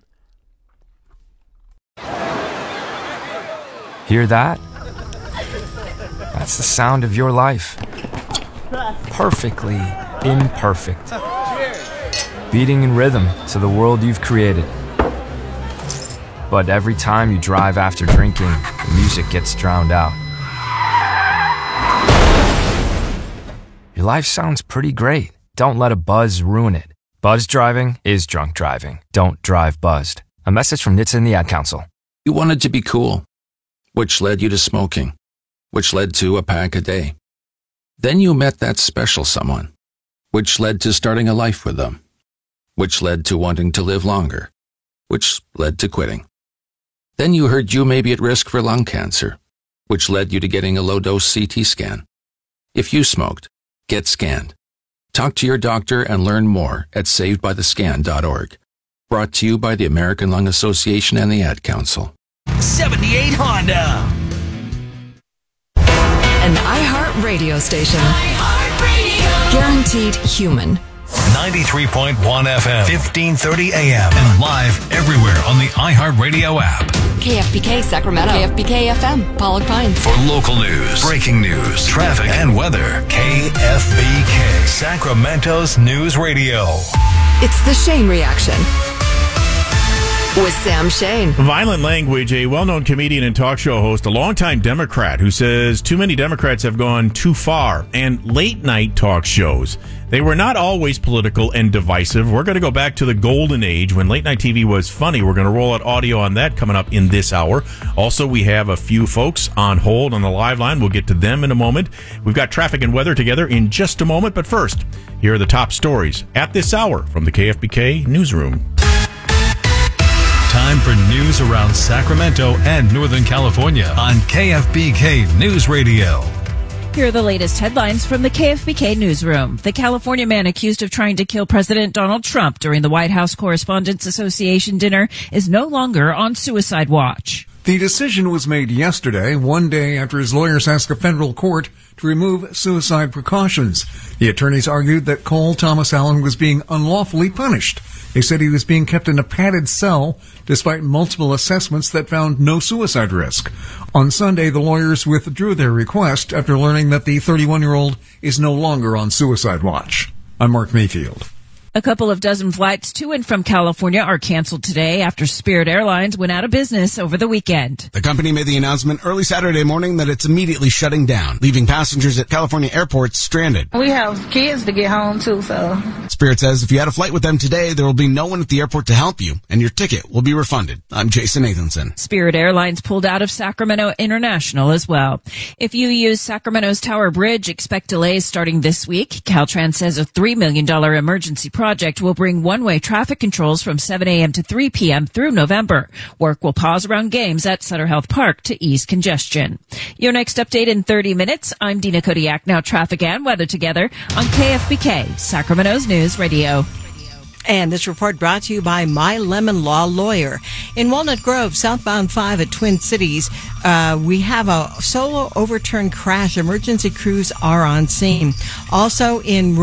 Hear that? That's the sound of your life. Perfectly imperfect. Beating in rhythm to the world you've created. But every time you drive after drinking, the music gets drowned out. Your life sounds pretty great. Don't let a buzz ruin it. Buzz driving is drunk driving. Don't drive buzzed. A message from NHTSA and the Ad Council. You wanted to be cool, which led you to smoking, which led to a pack a day. Then you met that special someone, which led to starting a life with them, which led to wanting to live longer, which led to quitting. Then you heard you may be at risk for lung cancer, which led you to getting a low-dose CT scan. If you smoked, get scanned. Talk to your doctor and learn more at savedbythescan.org. Brought to you by the American Lung Association and the Ad Council. 78 Honda. An iHeart radio station. Guaranteed human. 93.1 FM, 1530 AM, and live everywhere on the iHeartRadio app. KFBK Sacramento. KFBK FM, Pollock Pines. For local news, breaking news, traffic, and weather, KFBK, Sacramento's News Radio. It's the Shane Reaction with Sam Shane. Violent Language, a well-known comedian and talk show host, a longtime Democrat who says too many Democrats have gone too far, and late-night talk shows. They were not always political and divisive. We're going to go back to the golden age when late-night TV was funny. We're going to roll out audio on that coming up in this hour. Also, we have a few folks on hold on the live line. We'll get to them in a moment. We've got traffic and weather together in just a moment, but first, here are the top stories at this hour from the KFBK Newsroom. Time for news around Sacramento and Northern California on KFBK News Radio. Here are the latest headlines from the KFBK Newsroom. The California man accused of trying to kill President Donald Trump during the White House Correspondents Association dinner is no longer on suicide watch. The decision was made yesterday, one day after his lawyers asked a federal court to remove suicide precautions. The attorneys argued that Cole Thomas Allen was being unlawfully punished. They said he was being kept in a padded cell despite multiple assessments that found no suicide risk. On Sunday, the lawyers withdrew their request after learning that the 31-year-old is no longer on suicide watch. I'm Mark Mayfield. A couple of dozen flights to and from California are canceled today after Spirit Airlines went out of business over the weekend. The company made the announcement early Saturday morning that it's immediately shutting down, leaving passengers at California airports stranded. We have kids to get home too, so. Spirit says if you had a flight with them today, there will be no one at the airport to help you, and your ticket will be refunded. I'm Jason Nathanson. Spirit Airlines pulled out of Sacramento International as well. If you use Sacramento's Tower Bridge, expect delays starting this week. Caltrans says a $3 million emergency project will bring one-way traffic controls from 7 a.m. to 3 p.m. through November. Work will pause around games at Sutter Health Park to ease congestion. Your next update in 30 minutes. I'm Dina Kodiak. Now traffic and weather together on KFBK, Sacramento's News Radio. And this report brought to you by My Lemon Law Lawyer. In Walnut Grove, southbound 5 at Twin Cities, we have a solo overturned crash. Emergency crews are on scene. Also in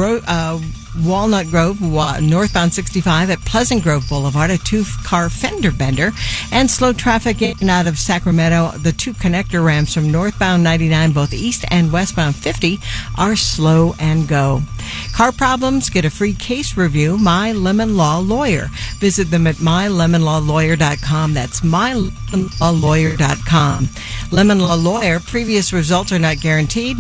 Walnut Grove, northbound 65 at Pleasant Grove Boulevard, a 2-car fender bender, and slow traffic in and out of Sacramento. The 2 connector ramps from northbound 99, both east and westbound 50, are slow and go. Car problems? Get a free case review. My Lemon Law Lawyer. Visit them at mylemonlawlawyer.com. That's mylemonlawlawyer.com. Lemon Law Lawyer. Previous results are not guaranteed.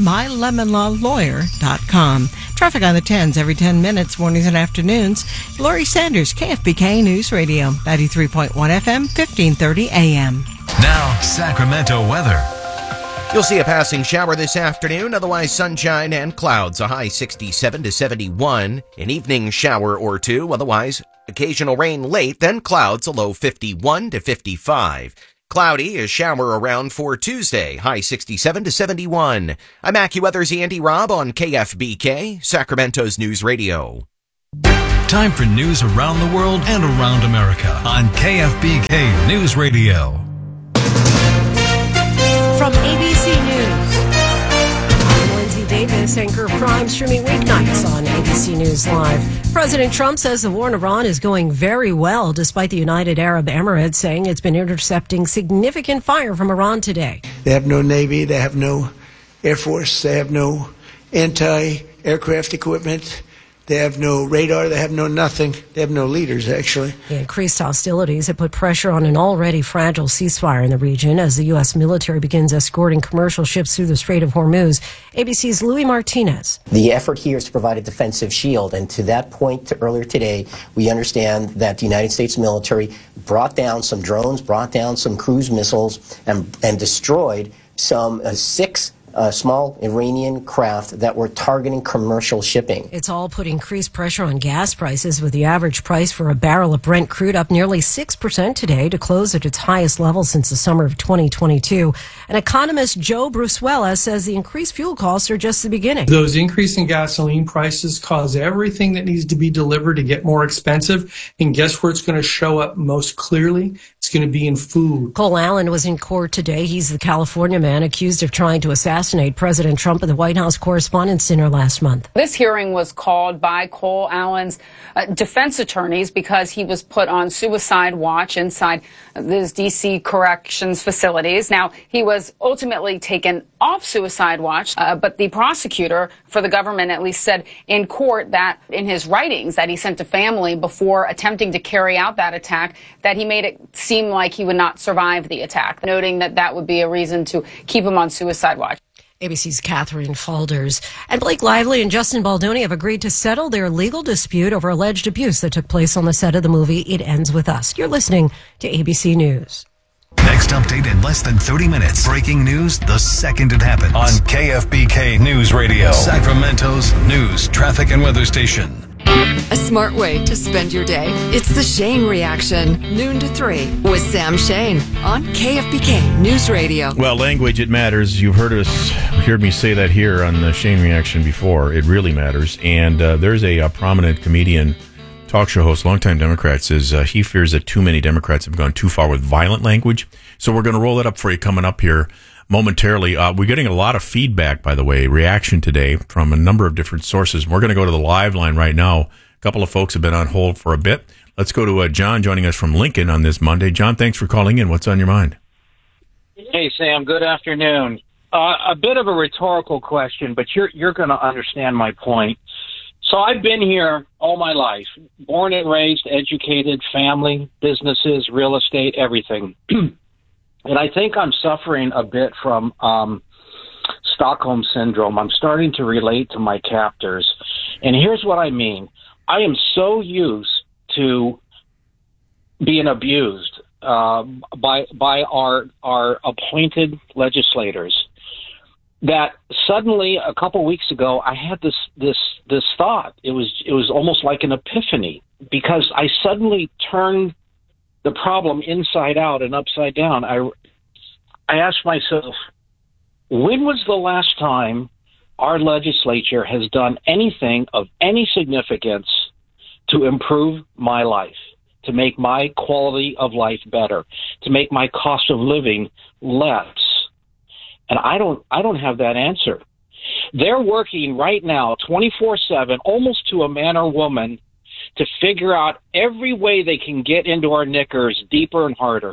mylemonlawlawyer.com. Traffic on the 10s every 10 minutes, mornings and afternoons. Lori Sanders, KFBK News Radio, 93.1 FM, 1530 AM. Now, Sacramento weather. You'll see a passing shower this afternoon, otherwise sunshine and clouds, a high 67 to 71. An evening shower or two, otherwise occasional rain late, then clouds, a low 51 to 55. Cloudy, a shower around for Tuesday, high 67 to 71. I'm AccuWeather's Andy Robb on KFBK, Sacramento's News Radio. Time for news around the world and around America on KFBK News Radio. From ABC News, I'm Lindsay Davis, anchor of Crime, streaming weeknights on ABC News Live. President Trump says the war in Iran is going very well, despite the United Arab Emirates saying it's been intercepting significant fire from Iran today. They have no Navy, they have no Air Force, they have no anti-aircraft equipment. They have no radar. They have no nothing. They have no leaders, actually. The increased hostilities have put pressure on an already fragile ceasefire in the region as the U.S. military begins escorting commercial ships through the Strait of Hormuz. ABC's Louis Martinez. The effort here is to provide a defensive shield. And to that point earlier today, we understand that the United States military brought down some drones, brought down some cruise missiles, and destroyed some six small Iranian craft that were targeting commercial shipping. It's all put increased pressure on gas prices, with the average price for a barrel of Brent crude up nearly 6% today to close at its highest level since the summer of 2022. And economist Joe Brusuela says the increased fuel costs are just the beginning. Those increasing gasoline prices cause everything that needs to be delivered to get more expensive. And guess where it's going to show up most clearly? It's going to be in food. Cole Allen was in court today. He's the California man accused of trying to assassinate President Trump at the White House Correspondents' Dinner last month. This hearing was called by Cole Allen's defense attorneys because he was put on suicide watch inside these D.C. corrections facilities. Now, he was ultimately taken off suicide watch, but the prosecutor for the government at least said in court that in his writings that he sent to family before attempting to carry out that attack, that he made it seem like he would not survive the attack, noting that that would be a reason to keep him on suicide watch. ABC's Catherine Falders. And Blake Lively and Justin Baldoni have agreed to settle their legal dispute over alleged abuse that took place on the set of the movie It Ends With Us. You're listening to ABC News. Next update in less than 30 minutes. Breaking news the second it happens on KFBK News Radio, Sacramento's news, traffic, and weather station. A smart way to spend your day. It's the Shane Reaction, noon to 3 with Sam Shane on KFBK News Radio. Well, language, it matters. You've heard me say that here on the Shane Reaction before. It really matters. And there's a prominent comedian, talk show host, longtime Democrat, says he fears that too many Democrats have gone too far with violent language. So we're going to roll that up for you coming up here momentarily. We're getting a lot of feedback, by the way, reaction today from a number of different sources. We're going to go to the live line right now. A couple of folks have been on hold for a bit. Let's go to John joining us from Lincoln on this Monday. John, thanks for calling in. What's on your mind? Hey, Sam. Good afternoon. A bit of a rhetorical question, but you're going to understand my point. So I've been here all my life, born and raised, educated, family, businesses, real estate, everything. And I think I'm suffering a bit from Stockholm Syndrome. I'm starting to relate to my captors. And here's what I mean. I am so used to being abused by our appointed legislators that suddenly a couple weeks ago I had this thought. It was almost like an epiphany, because I suddenly turned the problem inside out and upside down. I asked myself, when was the last time our legislature has done anything of any significance to improve my life, to make my quality of life better, to make my cost of living less? And I don't have that answer. They're working right now 24/7, almost to a man or woman, to figure out every way they can get into our knickers deeper and harder.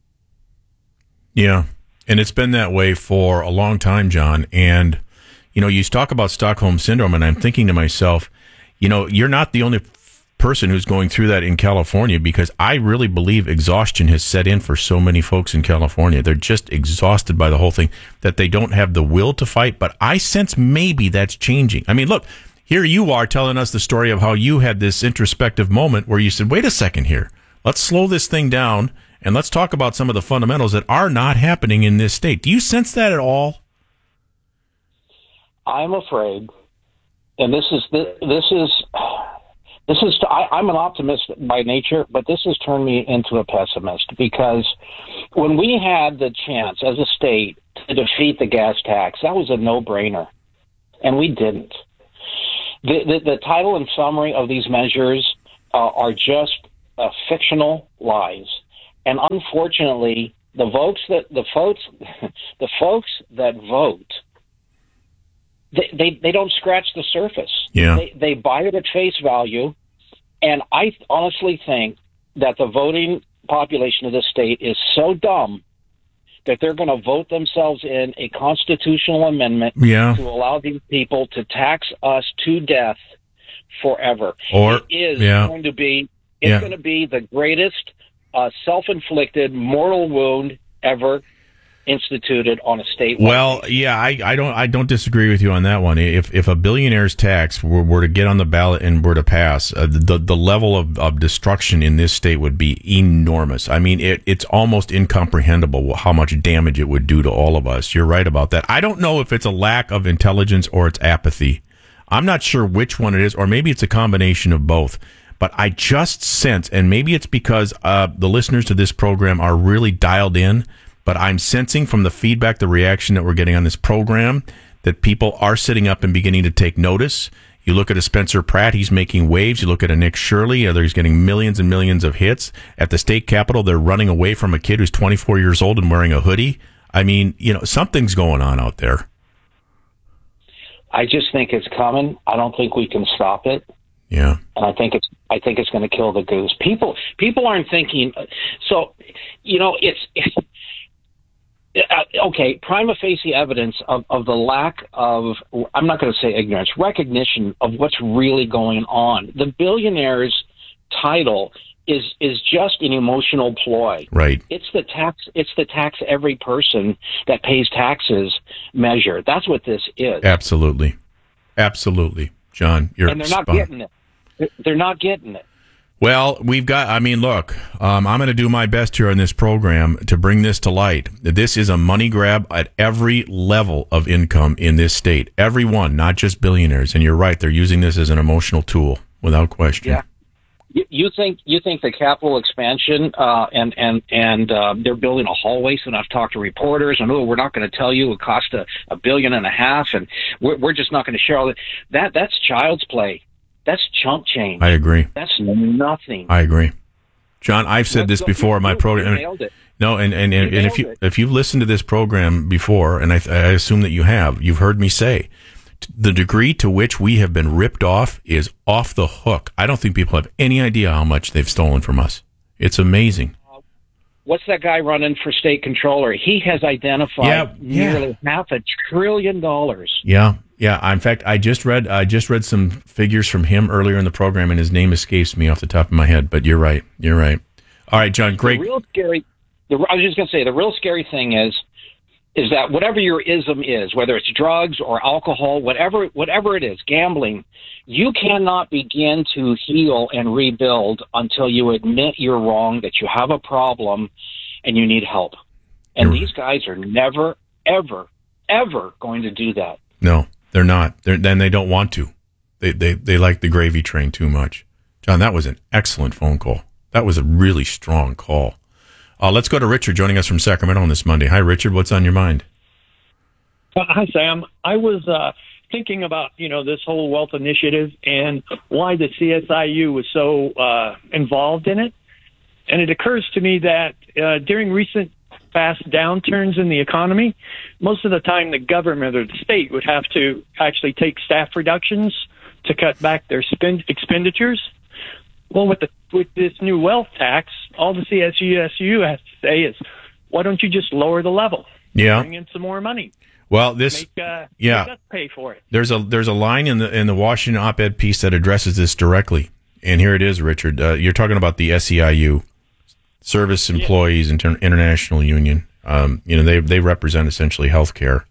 Yeah, and it's been that way for a long time, John. And, you talk about Stockholm Syndrome, and I'm thinking to myself, you're not the only person who's going through that in California, because I really believe exhaustion has set in for so many folks in California. They're just exhausted by the whole thing, that they don't have the will to fight. But I sense maybe that's changing. I mean, look, here you are telling us the story of how you had this introspective moment where you said, wait a second here. Let's slow this thing down, and let's talk about some of the fundamentals that are not happening in this state. Do you sense that at all? I'm afraid, and I'm an optimist by nature, but this has turned me into a pessimist, because when we had the chance as a state to defeat the gas tax, that was a no-brainer, and we didn't. The title and summary of these measures are just fictional lies, and unfortunately, the folks that vote, they don't scratch the surface. Yeah. They buy it at face value, and I honestly think that the voting population of the state is so dumb that they're going to vote themselves in a constitutional amendment to allow these people to tax us to death forever. Or it is going to be the greatest self-inflicted mortal wound ever instituted on a state. Well, yeah, I don't disagree with you on that one. If a billionaire's tax were to get on the ballot and were to pass, the level of destruction in this state would be enormous. I mean, it's almost incomprehensible how much damage it would do to all of us. You're right about that. I don't know if it's a lack of intelligence or it's apathy. I'm not sure which one it is, or maybe it's a combination of both. But I just sense, and maybe it's because the listeners to this program are really dialed in, but I'm sensing from the feedback, the reaction that we're getting on this program, that people are sitting up and beginning to take notice. You look at a Spencer Pratt, he's making waves. You look at a Nick Shirley, he's getting millions and millions of hits. At the state capitol, they're running away from a kid who's 24 years old and wearing a hoodie. I mean, something's going on out there. I just think it's coming. I don't think we can stop it. Yeah. And I think it's going to kill the goose. People aren't thinking. So, it's okay. Prima facie evidence of the lack of, I'm not going to say ignorance, recognition of what's really going on. The billionaire's title is just an emotional ploy. Right. It's the tax every person that pays taxes measure. That's what this is. Absolutely. John, you're and they're not getting it. They're not getting it. Well, look, I'm going to do my best here on this program to bring this to light. This is a money grab at every level of income in this state. Everyone, not just billionaires. And you're right, they're using this as an emotional tool, without question. Yeah. You think the capital expansion and they're building a hallway? So I've talked to reporters, and we're not going to tell you it cost $1.5 billion, and we're just not going to share all that. That's child's play. That's chump change. I agree. That's nothing. I agree, John. I've said this before in my program. Nailed it. No, and if you've listened to this program before, and I assume that you've heard me say, the degree to which we have been ripped off is off the hook. I don't think people have any idea how much they've stolen from us. It's amazing. What's that guy running for state controller? He has identified nearly $500 billion. Yeah. In fact, I just read some figures from him earlier in the program, and his name escapes me off the top of my head. But you're right. All right, John. Great. I was just going to say, the real scary thing is that whatever your ism is, whether it's drugs or alcohol, whatever it is, gambling, you cannot begin to heal and rebuild until you admit you're wrong, that you have a problem, and you need help. And these guys are never, ever, ever going to do that. No, they're not. Then they don't want to. They like the gravy train too much. John, that was an excellent phone call. That was a really strong call. Let's go to Richard joining us from Sacramento on this Monday. Hi, Richard. What's on your mind? Hi, Sam. I was thinking about, this whole wealth initiative and why the CSIU was so involved in it. And it occurs to me that during recent fast downturns in the economy, most of the time the government or the state would have to actually take staff reductions to cut back their expenditures. Well, with this new wealth tax, all the CSU has to say is, why don't you just lower the level? Yeah. Bring in some more money. Well, make us pay for it. There's a line in the Washington op-ed piece that addresses this directly, and here it is, Richard. You're talking about the SEIU, Service Employees International Union. They represent essentially healthcare.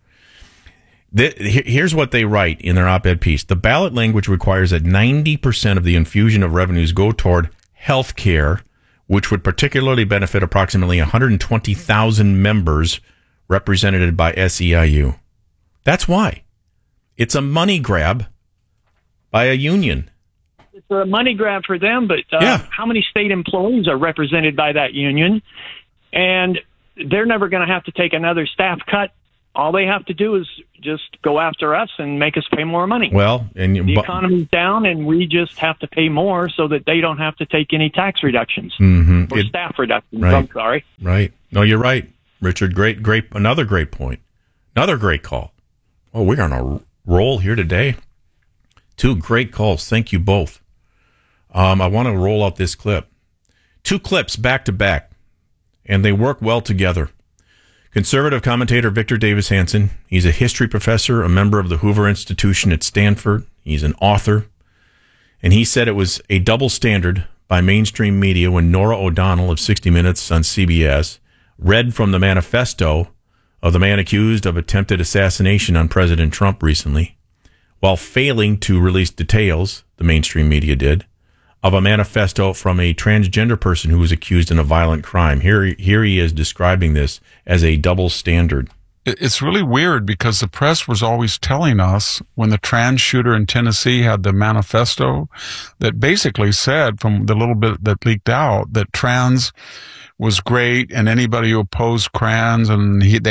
Here's what they write in their op-ed piece. The ballot language requires that 90% of the infusion of revenues go toward health care, which would particularly benefit approximately 120,000 members represented by SEIU. That's why. It's a money grab by a union. It's a money grab for them, but how many state employees are represented by that union? And they're never going to have to take another staff cut. All they have to do is just go after us and make us pay more money. Well, and the economy's down, and we just have to pay more so that they don't have to take any tax reductions or staff reductions. Right. I'm sorry. Right. No, you're right, Richard. Great. Another great point. Another great call. Oh, we're on a roll here today. 2 great calls. Thank you both. I want to roll out this clip. 2 clips back to back, and they work well together. Conservative commentator Victor Davis Hanson. He's a history professor, a member of the Hoover Institution at Stanford. He's an author. And he said it was a double standard by mainstream media when Norah O'Donnell of 60 Minutes on CBS read from the manifesto of the man accused of attempted assassination on President Trump recently, while failing to release details, the mainstream media did, of a manifesto from a transgender person who was accused in a violent crime. Here he is describing this as a double standard. It's really weird because the press was always telling us when the trans shooter in Tennessee had the manifesto that basically said, from the little bit that leaked out, that trans was great, and anybody who opposed trans and he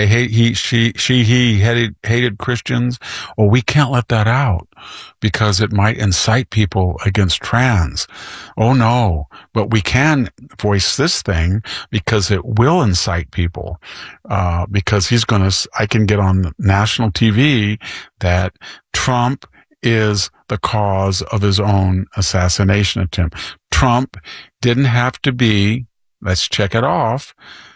hated Christians. Well, we can't let that out because it might incite people against trans. Oh no, but we can voice this thing because it will incite people. Because I can get on national TV that Trump is the cause of his own assassination attempt. Trump didn't have to be, let's check it off,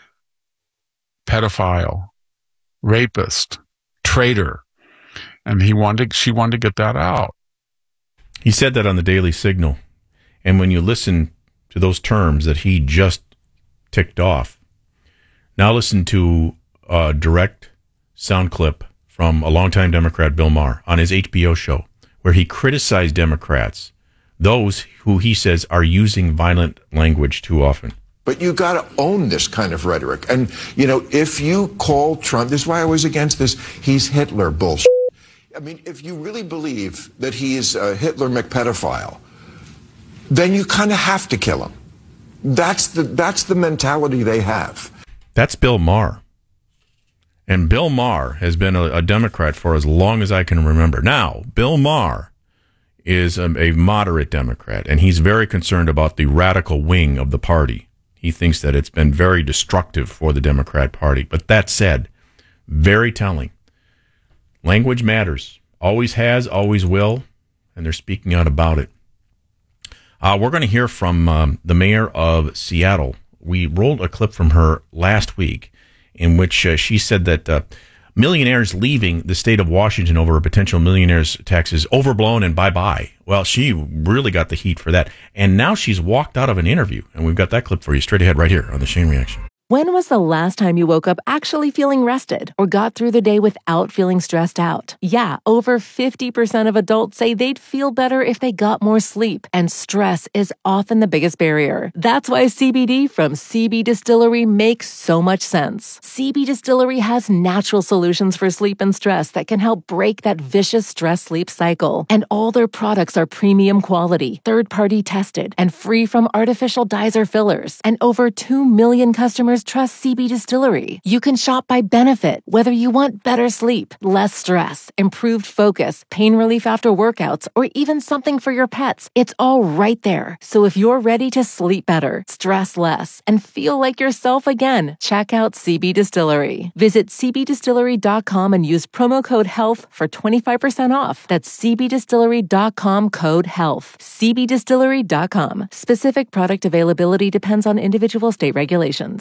pedophile, rapist, traitor. And she wanted to get that out. He said that on the Daily Signal. And when you listen to those terms that he just ticked off, now listen to a direct sound clip from a longtime Democrat, Bill Maher, on his HBO show, where he criticized Democrats, those who he says are using violent language too often. But you got to own this kind of rhetoric. And, if you call Trump, this is why I was against this, he's Hitler bullshit. I mean, if you really believe that he is a Hitler McPedophile, then you kind of have to kill him. That's the mentality they have. That's Bill Maher. And Bill Maher has been a Democrat for as long as I can remember. Now, Bill Maher is a moderate Democrat, and he's very concerned about the radical wing of the party. He thinks that it's been very destructive for the Democrat Party. But that said, very telling. Language matters. Always has, always will, and they're speaking out about it. We're going to hear from the mayor of Seattle. We rolled a clip from her last week in which she said that millionaires leaving the state of Washington over a potential millionaire's tax is overblown and bye-bye. Well, she really got the heat for that. And now she's walked out of an interview. And we've got that clip for you straight ahead right here on The Shane Reaction. When was the last time you woke up actually feeling rested or got through the day without feeling stressed out? Yeah, over 50% of adults say they'd feel better if they got more sleep, and stress is often the biggest barrier. That's why CBD from CB Distillery makes so much sense. CB Distillery has natural solutions for sleep and stress that can help break that vicious stress-sleep cycle. And all their products are premium quality, third-party tested, and free from artificial dyes or fillers. And over 2 million customers trust CB Distillery. You can shop by benefit, whether you want better sleep, less stress, improved focus, pain relief after workouts, or even something for your pets. It's all right there. So if you're ready to sleep better, stress less, and feel like yourself again, check out CB Distillery. Visit cbdistillery.com and use promo code HEALTH for 25% off. That's cbdistillery.com code HEALTH. cbdistillery.com. Specific product availability depends on individual state regulations.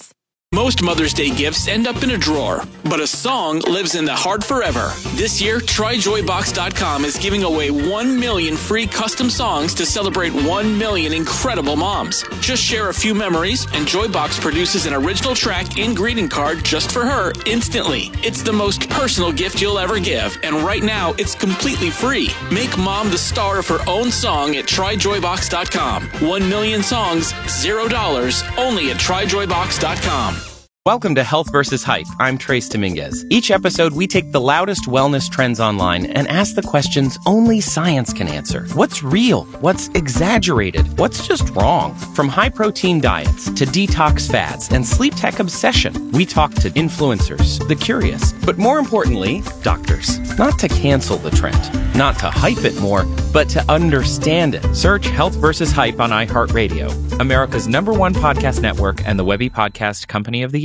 Most Mother's Day gifts end up in a drawer, but a song lives in the heart forever. This year, TryJoyBox.com is giving away 1 million free custom songs to celebrate 1 million incredible moms. Just share a few memories, and Joybox produces an original track and greeting card just for her instantly. It's the most personal gift you'll ever give, and right now, it's completely free. Make mom the star of her own song at TryJoyBox.com. 1 million songs, $0, only at TryJoyBox.com. Welcome to Health vs. Hype. I'm Trace Dominguez. Each episode, we take the loudest wellness trends online and ask the questions only science can answer. What's real? What's exaggerated? What's just wrong? From high-protein diets to detox fads and sleep tech obsession, we talk to influencers, the curious, but more importantly, doctors. Not to cancel the trend, not to hype it more, but to understand it. Search Health vs. Hype on iHeartRadio, America's #1 podcast network and the Webby Podcast Company of the Year.